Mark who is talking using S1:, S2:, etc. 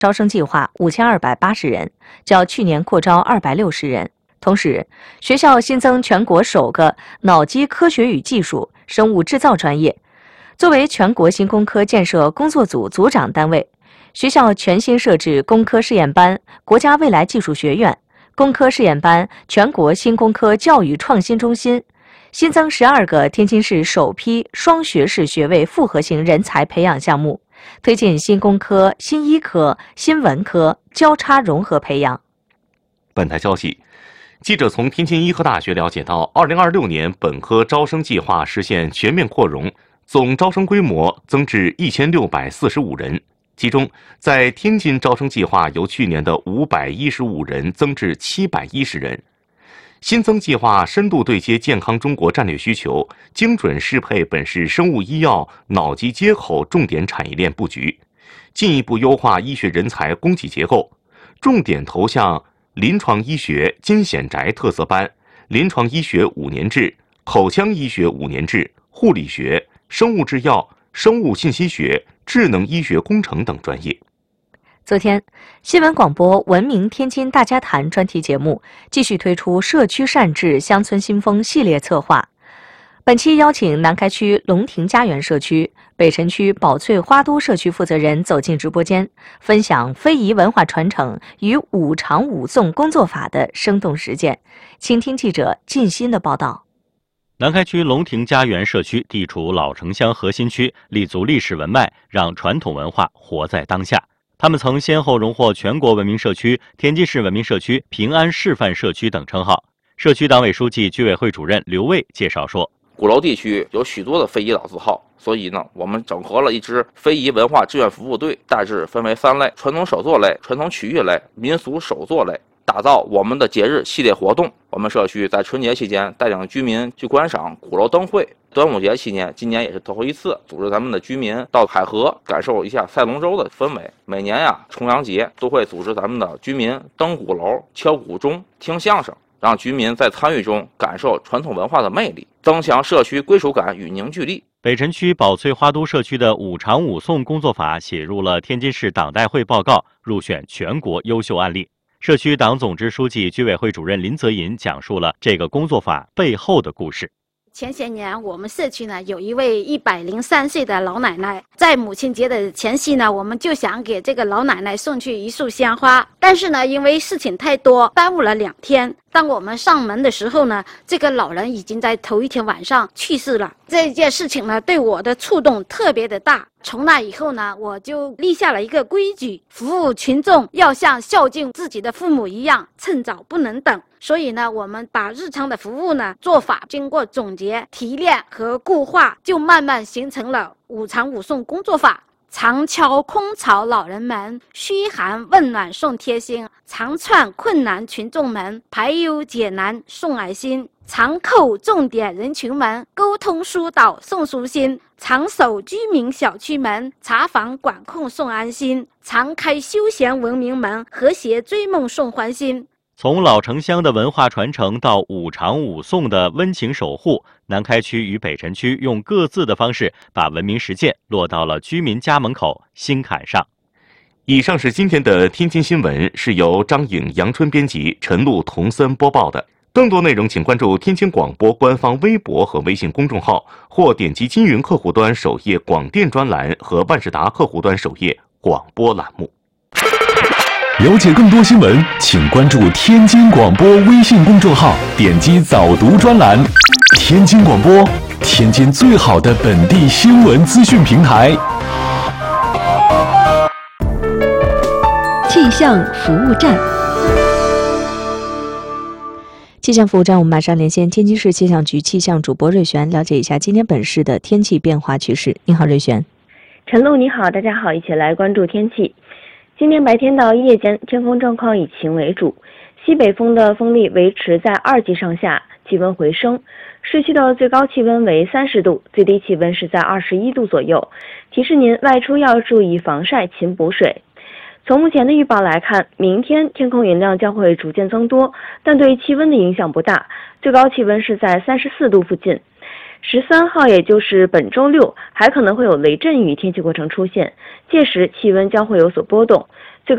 S1: 招生计划5280人，较去年扩招260人。同时，学校新增全国首个脑机科学与技术、生物制造专业。作为全国新工科建设工作组组长单位，学校全新设置工科试验班、国家未来技术学院、工科试验班、全国新工科教育创新中心，新增12个天津市首批双学士学位复合型人才培养项目，推进新工科、新医科、新文科交叉融合培养。
S2: 本台消息，记者从天津医科大学了解到，2026年本科招生计划实现全面扩容，总招生规模增至1645人。其中，在天津招生计划由去年的515人增至710人。新增计划深度对接健康中国战略需求，精准适配本市生物医药、脑机接口重点产业链布局，进一步优化医学人才供给结构，重点投向临床医学金显宅特色班、临床医学5年制、口腔医学5年制、护理学、生物制药、生物信息学、智能医学工程等专业。
S1: 昨天，新闻广播《文明天津大家谈》专题节目继续推出社区善治乡村新风系列策划。本期邀请南开区龙庭家园社区、北辰区宝翠花都社区负责人走进直播间，分享非遗文化传承与五常五颂工作法的生动实践。请听记者靳鑫的报道。
S3: 南开区龙庭家园社区地处老城乡核心区，立足历史文脉，让传统文化活在当下。他们曾先后荣获全国文明社区、天津市文明社区、平安示范社区等称号。社区党委书记、居委会主任刘卫介绍说，
S4: 鼓楼地区有许多的非遗老字号，所以呢，我们整合了一支非遗文化志愿服务队，大致分为3类：传统手作类、传统曲艺类、民俗手作类，打造我们的节日系列活动。我们社区在春节期间带领居民去观赏鼓楼灯会，端午节期间，今年也是头一次组织咱们的居民到海河感受一下赛龙舟的氛围。每年呀，重阳节都会组织咱们的居民登鼓楼、敲鼓钟、听相声，让居民在参与中感受传统文化的魅力，增强社区归属感与凝聚力。
S3: 北辰区宝翠花都社区的五常五颂工作法写入了天津市党代会报告，入选全国优秀案例。社区党总支书记、居委会主任林泽银讲述了这个工作法背后的故事。
S5: 前些年，我们社区呢有一位103岁的老奶奶，在母亲节的前夕呢，我们就想给这个老奶奶送去一束鲜花，但是呢，因为事情太多，耽误了2天。当我们上门的时候呢，这个老人已经在头一天晚上去世了。这件事情呢，对我的触动特别的大。从那以后呢，我就立下了一个规矩：服务群众要像孝敬自己的父母一样，趁早不能等。所以呢，我们把日常的服务呢做法经过总结、提炼和固化，就慢慢形成了五常五颂工作法。常敲空巢老人门，嘘寒问暖送贴心；常串困难群众门，排忧解难送爱心；常叩重点人群门，沟通疏导送舒心；常守居民小区门，查房管控送安心；常开休闲文明门，和谐追梦送欢心。
S3: 从老城乡的文化传承到五常五颂的温情守护，南开区与北辰区用各自的方式把文明实践落到了居民家门口心坎上。
S2: 以上是今天的天津新闻，是由张颖、杨春编辑，陈露、童森播报的。更多内容请关注天津广播官方微博和微信公众号，或点击金云客户端首页广电专栏和万事达客户端首页广播栏目。
S6: 了解更多新闻，请关注天津广播微信公众号，点击早读专栏。天津广播，天津最好的本地新闻资讯平台。
S1: 气象服务站。气象服务站，我们马上连线天津市气象局气象主播瑞璇，了解一下今天本市的天气变化趋势。你好，瑞璇。
S7: 陈露，你好，大家好，一起来关注天气。今天白天到夜间，天空状况以晴为主，西北风的风力维持在2级上下，气温回升。市区的最高气温为30度，最低气温是在21度左右。提示您外出要注意防晒，勤补水。从目前的预报来看，明天天空云量将会逐渐增多，但对气温的影响不大，最高气温是在34度附近。13号也就是本周六还可能会有雷阵雨天气过程出现，届时气温将会有所波动。